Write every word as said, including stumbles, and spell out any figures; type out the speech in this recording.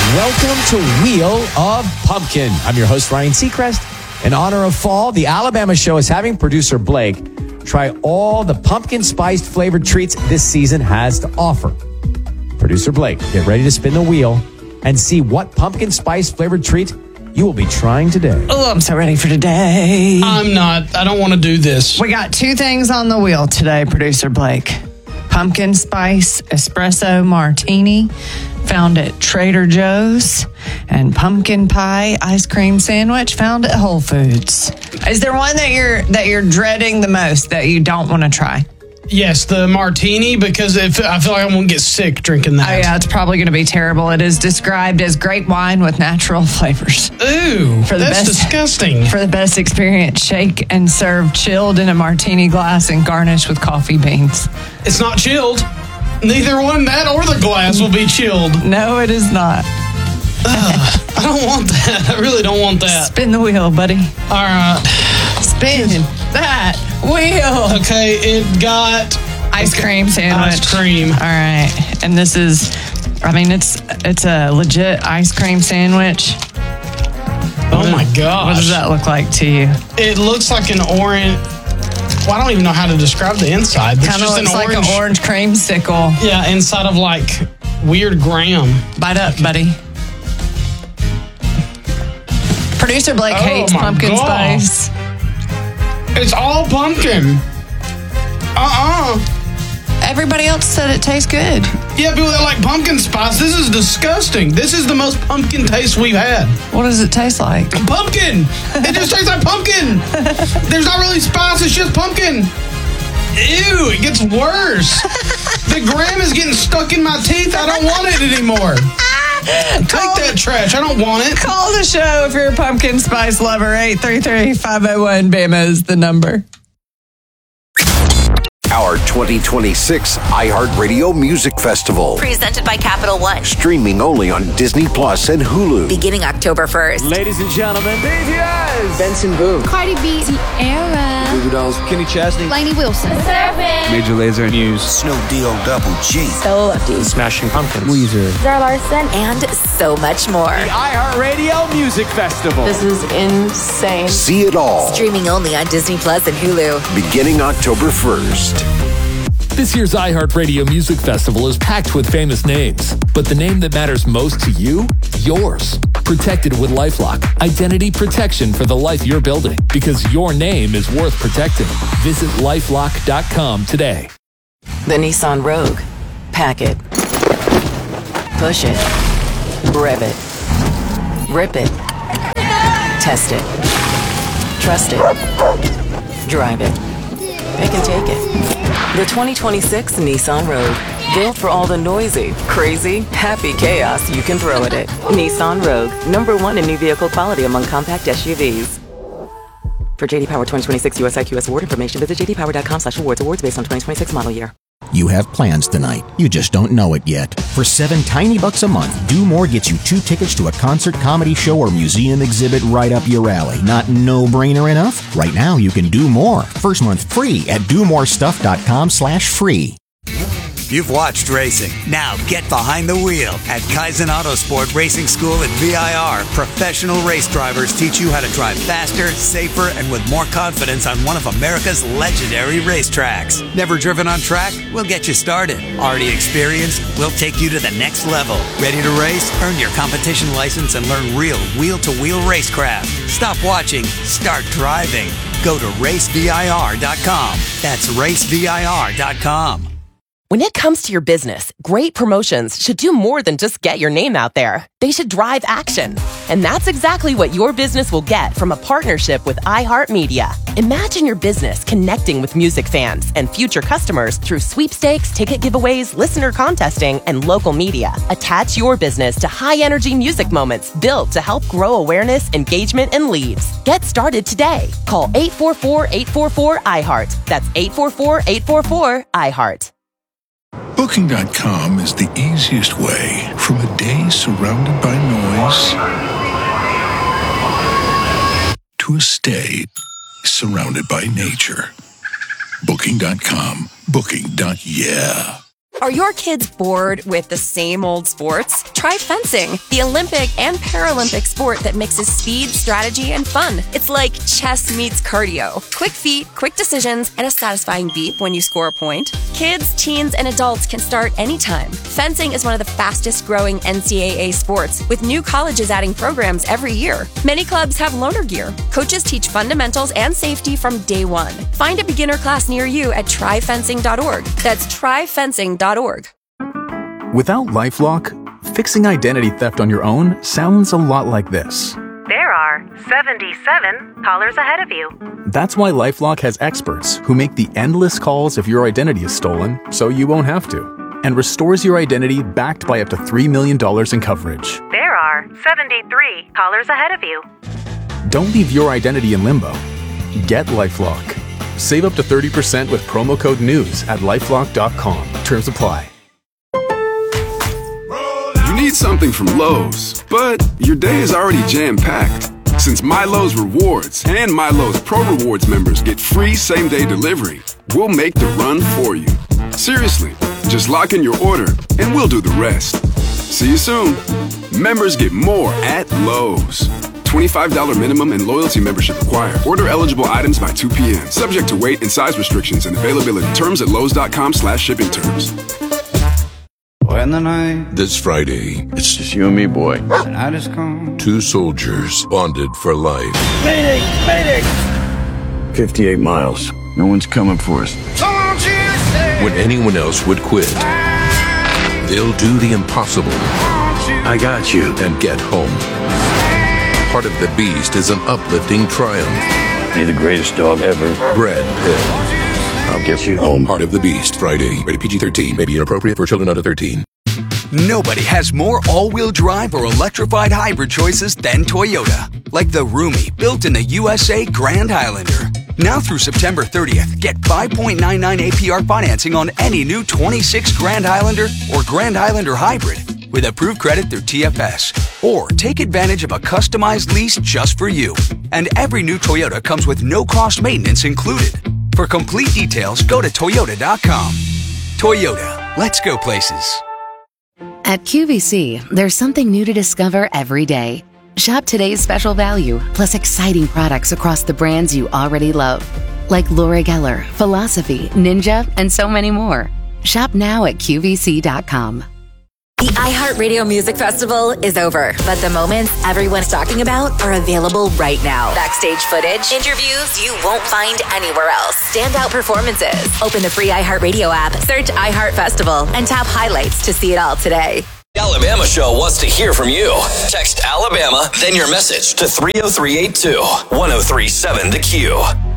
Welcome to Wheel of Pumpkin. I'm your host, Ryan Seacrest. In honor of fall, the Alabama Show is having producer Blake try all the pumpkin spiced flavored treats this season has to offer. Producer Blake, get ready to spin the wheel and see what pumpkin spice flavored treat you will be trying today. Oh, I'm so ready for today. I'm not. I don't want to do this. We got two things on the wheel today, Producer Blake. Pumpkin spice espresso martini found at Trader Joe's, and pumpkin pie ice cream sandwich found at Whole Foods. Is there one that you're that you're dreading the most that you don't want to try? Yes, the martini, because if, I feel like I'm going to get sick drinking that. Oh, yeah, it's probably going to be terrible. It is described as great wine with natural flavors. Ooh, for the that's best, disgusting. For the best experience, shake and serve chilled in a martini glass and garnish with coffee beans. It's not chilled. Neither one, that or the glass will be chilled. No, it is not. Ugh, I don't want that. I really don't want that. Spin the wheel, buddy. All right. Spin that wheel. Okay, it got ice cream sandwich. Ice cream. All right, and this is, I mean, it's it's a legit ice cream sandwich. Oh my gosh! What does that look like to you? It looks like an orange. Well, I don't even know how to describe the inside. Kind of looks like an orange creamsicle. Yeah, inside of like weird graham. Bite up, buddy. Producer Blake Oh hates my pumpkin God. spice. It's all pumpkin. Uh-uh. Everybody else said it tastes good. Yeah, people that like pumpkin spice, this is disgusting. This is the most pumpkin taste we've had. What does it taste like? Pumpkin. It just tastes like pumpkin. There's not really spice. It's just pumpkin. Ew, it gets worse. The graham is getting stuck in my teeth. I don't want it anymore. Take that trash. I don't want it. Call the show if you're a pumpkin spice lover. eight three three, five oh one, B A M A is the number. Our twenty twenty-six iHeartRadio Music Festival. Presented by Capital One. Streaming only on Disney Plus and Hulu. Beginning October first. Ladies and gentlemen, B T S, Benson Boone, Cardi B, Tierra, Goo Goo Dolls, Kenny Chesney, Lainey Wilson, Surfing, Major Lazer, Muse, Snoop D-O Double G, Stella Lefty, Smashing Pumpkins, Weezer, Zara Larson, and so much more. the iHeartRadio Music Festival. This is insane. See it all. Streaming only on Disney Plus and Hulu. Beginning October first. This year's iHeartRadio Music Festival is packed with famous names, but the name that matters most to you? Yours. Protected with LifeLock. Identity protection for the life you're building, because your name is worth protecting. Visit lifelock dot com today. The Nissan Rogue. Pack it. Push it. Rev it. Rip it. Test it. Trust it. Drive it. Pick and take it. The twenty twenty-six Nissan Rogue. Built for all the noisy, crazy, happy chaos you can throw at it. Nissan Rogue. Number one in new vehicle quality among compact S U Vs. For J D Power twenty twenty-six U S I Q S award information, visit j d power dot com slash awards. Awards based on twenty twenty-six model year. You have plans tonight. You just don't know it yet. For seven tiny bucks a month, Do More gets you two tickets to a concert, comedy show, or museum exhibit right up your alley. Not no-brainer enough? Right now, you can do more. First month free at do more stuff dot com slash free. You've watched racing. Now get behind the wheel. At Kaizen Autosport Racing School at V I R, professional race drivers teach you how to drive faster, safer, and with more confidence on one of America's legendary racetracks. Never driven on track? We'll get you started. Already experienced? We'll take you to the next level. Ready to race? Earn your competition license and learn real wheel-to-wheel racecraft. Stop watching. Start driving. Go to race V I R dot com. That's race V I R dot com. When it comes to your business, great promotions should do more than just get your name out there. They should drive action. And that's exactly what your business will get from a partnership with iHeartMedia. Imagine your business connecting with music fans and future customers through sweepstakes, ticket giveaways, listener contesting, and local media. Attach your business to high-energy music moments built to help grow awareness, engagement, and leads. Get started today. Call eight four four, eight four four, I heart. That's eight four four, eight four four, I heart. Booking dot com is the easiest way from a day surrounded by noise to a stay surrounded by nature. Booking dot com. Booking. Yeah. Are your kids bored with the same old sports? Try fencing, the Olympic and Paralympic sport that mixes speed, strategy, and fun. It's like chess meets cardio. Quick feet, quick decisions, and a satisfying beep when you score a point. Kids, teens, and adults can start anytime. Fencing is one of the fastest growing N C double A sports, with new colleges adding programs every year. Many clubs have loaner gear. Coaches teach fundamentals and safety from day one. Find a beginner class near you at try fencing dot org. That's try fencing dot org. Without LifeLock, fixing identity theft on your own sounds a lot like this. There are seventy-seven callers ahead of you. That's why LifeLock has experts who make the endless calls if your identity is stolen, so you won't have to, and restores your identity backed by up to three million dollars in coverage. There are seventy-three callers ahead of you. Don't leave your identity in limbo. Get LifeLock. Save up to thirty percent with promo code NEWS at lifelock dot com. Terms apply. You need something from Lowe's, but your day is already jam-packed. Since MyLowe's Rewards and MyLowe's Pro Rewards members get free same-day delivery, we'll make the run for you. Seriously, just lock in your order and we'll do the rest. See you soon. Members get more at Lowe's. twenty-five dollars minimum and loyalty membership required. Order eligible items by two p.m. Subject to weight and size restrictions and availability. Terms at lowes dot com slash shipping terms. When the night This Friday, it's just you and me, boy. The night is calm. two soldiers bonded for life. Mayday! Mayday! fifty-eight miles. No one's coming for us. When anyone else would quit, they'll do the impossible. I got you. And get home. Heart of the Beast is an uplifting triumph. You're the greatest dog ever. Brad Pitt. I'll get you home. Heart of the Beast, Friday. Rated P G thirteen. May be inappropriate for children under thirteen. Nobody has more all-wheel drive or electrified hybrid choices than Toyota. Like the roomy, built in the U S A Grand Highlander. Now through September thirtieth, get five point nine nine A P R financing on any new twenty-six Grand Highlander or Grand Highlander Hybrid with approved credit through T F S. Or take advantage of a customized lease just for you. And every new Toyota comes with no-cost maintenance included. For complete details, go to toyota dot com. Toyota, let's go places. At Q V C, there's something new to discover every day. Shop today's special value, plus exciting products across the brands you already love. Like Laura Geller, Philosophy, Ninja, and so many more. Shop now at Q V C dot com. The iHeartRadio Music Festival is over, but the moments everyone's talking about are available right now. Backstage footage, interviews you won't find anywhere else, standout performances. Open the free iHeartRadio app, search iHeart Festival, and tap highlights to see it all today. The Alabama Show wants to hear from you. Text Alabama, then your message to three oh three eight two, one oh three seven, the Q.